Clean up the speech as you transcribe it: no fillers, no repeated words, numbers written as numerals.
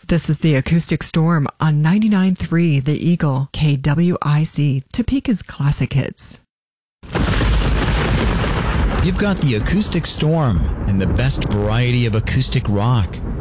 This is the Acoustic Storm on 99.3 The Eagle, KWIC, Topeka's classic hits. You've got the Acoustic Storm and the best variety of acoustic rock.